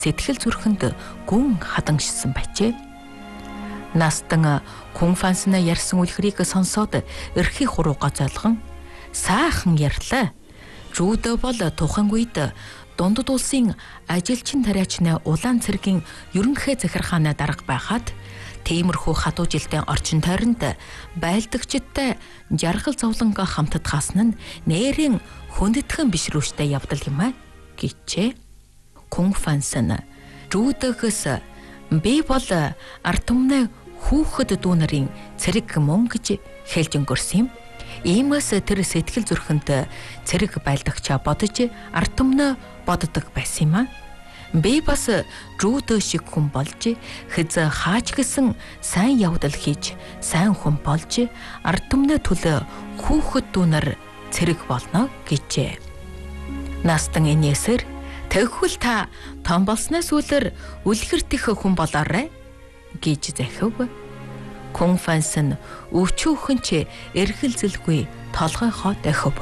сэтгэл зүрхэнд гүн хадангшсан байжээ. Настан Кун Фансны ярьсан үлгэрийг сонсоод эрхий хурууга зойлгон сайхан ярьлаа. Жүүдэ бол тухайн үед дундад улсын ажилчин тариачны улаан цэргийн ерөнхий захиргааны дарга байхад тиймэрхүү хатуу жилийн орчин тойронд байлдагчдтай жаргал зовлонго хамтад хаасан нь нээрийн хүндэтгэн бишрүүштэй явдал юм а гэжээ. Кун Фансан жүүдэгээс би бол ард түмнээ хүүхэд дүү нарын цэрэг мөн гэж хэлж өнгөрсөн юм. Иймээс тэр сэтгэл зүрхэнд цэрэг байлдагчаа бодож ард түмнээ боддог байсан юм а. Би бас жүүдэ шиг хүн болж хэз хаач гэсэн сайн явдал хийж сайн хүн болж ард түмнээ төлөө хүүхэд дүү нар цэрэг болно гэжээ. Настан энэсэр тэгвэл та том болсноос үлэр үлгэртэх хүн болоорой гэж захив. Кун Фансан өвчүүхэн ч эргэлзэлгүй толгойхоо дахив.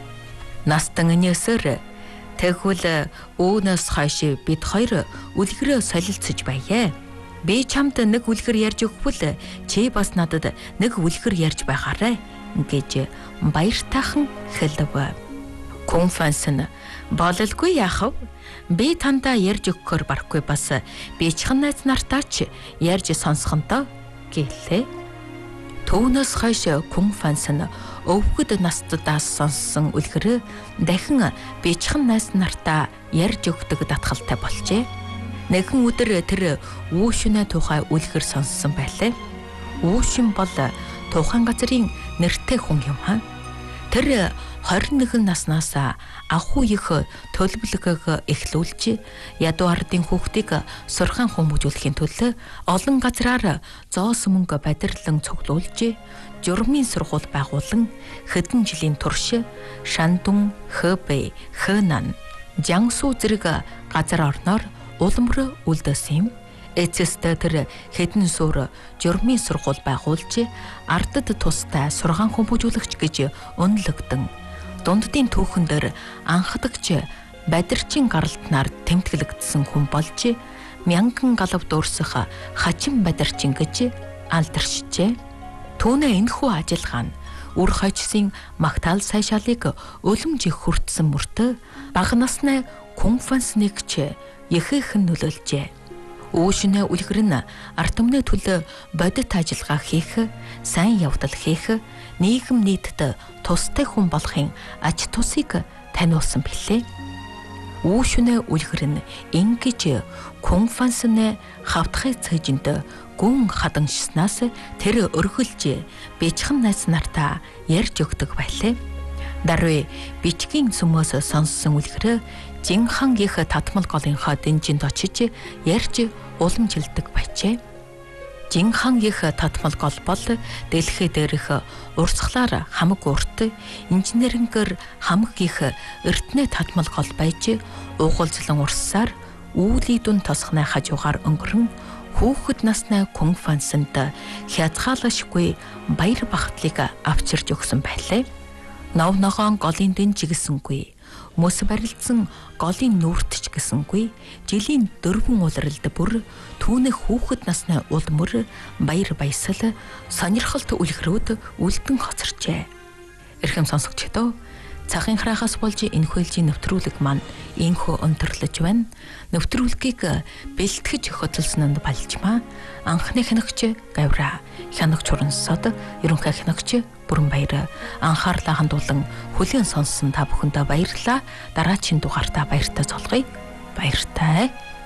Настан энэсэр тэгвэл үүнээс хойш бид хоёр үлгэрээ солилцож байе. Би чамд нэг үлгэр ярьж өгвөл чи бас надад нэг үлгэр ярьж байгаарай гэж баяртайхан хэлв. Кун Фансан бололгүй яахав? Би тандаа ярьж өгөхөр барахгүй бас би чихэн найз нартаа ч ярьж сонсхонтой гэлээ. Түүнээс хойш Кун Фансан өвгөд настадаас сонссон үлгэр дахин би чихэн найз нартаа ярьж өгдөг татгалтай болжээ. Нэгэн өдөр тэр Вүүшүнэ тухай үлгэр сонссон байлээ. Вүүшүн бол тухайн газрын нэртэй хүн юм хаа. Тэр 21 наснаас ахуй их төлөвлөгөөг эхлүүлж ядуу ардын хүүхдийг сурхан хүмүүжүүлэхийн төлөө олон газраар зоос мөнгө бадирлан цуглуулж журмын сургууль байгуулан хэдэн жилийн турш Шандун, Хэбэй, Хэнан, Жансу зэрэг газар орноор улмөр үлдээсэн юм. Эцэстээ тэр хэдэн суур журмын сургууль байгуулж ардад тустай сургаан хүмүүжүүлэгч гэж үнэлэгдэн дунддын түүхэн дээр анхдагч бадирчин гаралтнаар тэмдэглэгдсэн хүн болж мянган галав дуурсах хачин бадирчин гэж алдаршжээ. Түүнээ энэхүү ажиллагаа нь үр хойчсын магтаал сайшаалыг өлөмж хүртсэн мөртөө бага насны Кун Фансныг ч ихээхэн нөлөөлжээ. Өвшинэ үлгэр нь ард түмний төлөө бодит ажиллагаа хийх, сайн явдал хийх, нийгэм нийтэд тустай хүн болохын ач тусыг таниулсан билээ. Өвшинэ үлгэр нь ингэж Кун Фансны хавтгай цэжинд гүн хадангшснаас тэр өргөлж бичхэн найз нартаа ярьж өгдөг байлээ. Даруй бичгийн сүмөөс сонссон үлгэр Жинхан их татмал голынхоо дэнжинд очиж ярьж уламжилдаг байжээ. Жинхан их татмал гол бол дэлхий дээрх урсгалаар хамаг урт, инженерингээр хамаг их эртнээ татмал гол байж уугуулзлан урссаар үүлий дүн тосхны хажуугаар өнгөрөн хүүхэд насны Кун Фансанд хязгаалашгүй баяр бахтлыг авчирч өгсөн байлээ. Нов ногоон голын дэнж гисэнгүй, мөс барилдсан голын нүртч гисэнгүй, жилийн дөрвөн улралд бүр түүнээ хүүхэд насны улмөр баяр баясгал сонирхолт үлгэрүүд үлдэн хоцорчээ. Эрхэм сонсогчдоо цагийн харахаас болж энэ хөлжийн нэвтрүүлэг маань ийхүү өндөрлөж байна. Нэвтрүүлгийг бэлтгэж хөтөлсөнд балжмаа. Анхны хянагч Гавра, хянагч Хурансод, ерөнхий хянагч Бүрэнбаяр анхаарлаа хандуулан хүлээн сонссон та бүхэндээ баярлалаа. Дараагийн дугаартаа баяртай золгоё. Баяртай.